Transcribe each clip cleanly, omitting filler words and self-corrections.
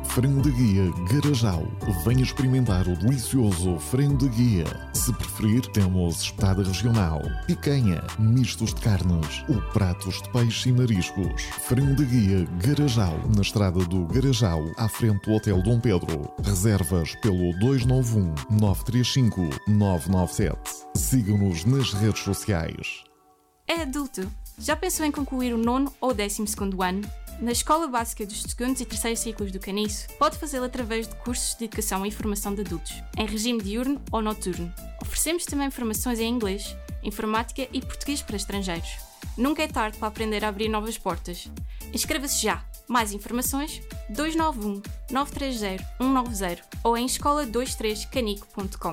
Frango de Guia Garajal. Venha experimentar o delicioso frango de guia. Se preferir, temos espetada regional, picanha, mistos de carnes ou pratos de peixe e mariscos. Frango de Guia Garajal, na estrada do Garajal, à frente do Hotel Dom Pedro. Reservas pelo 291 935 997. Sigam-nos nas redes sociais. É adulto. Já pensou em concluir o 9º ou 12º ano? Na Escola Básica dos 2º e 3º ciclos do Caniço, pode fazê-lo através de cursos de educação e formação de adultos, em regime diurno ou noturno. Oferecemos também formações em inglês, informática e português para estrangeiros. Nunca é tarde para aprender a abrir novas portas. Inscreva-se já! Mais informações 291 930 190 ou em escola23canico.com.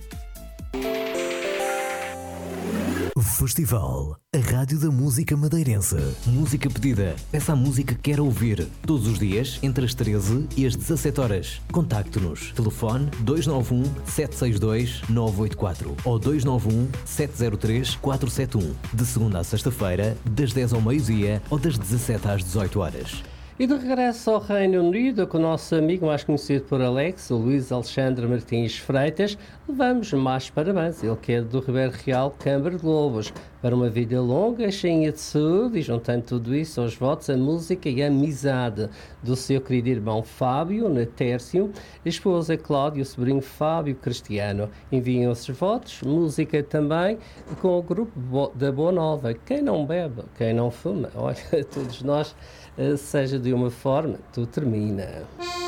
Festival, a Rádio da Música Madeirense. Música pedida. Peça a música que quer ouvir. Todos os dias, entre as 13 e as 17 horas. Contacte-nos. Telefone 291 762 984 ou 291 703 471. De segunda a sexta-feira, das 10 ao meio-dia ou das 17 às 18 horas. E de regresso ao Reino Unido, com o nosso amigo mais conhecido por Alex, o Luís Alexandre Martins Freitas, levamos mais parabéns. Ele que é do Ribeiro Real, Câmara de Lobos, para uma vida longa, cheinha de saúde, e juntando tudo isso aos votos, a música e a amizade do seu querido irmão Fábio Natércio, a esposa Cláudia e o sobrinho Fábio Cristiano. Enviem os votos, música também, com o grupo da Boa Nova. Quem não bebe, quem não fuma, olha, todos nós, seja de uma forma, tudo termina.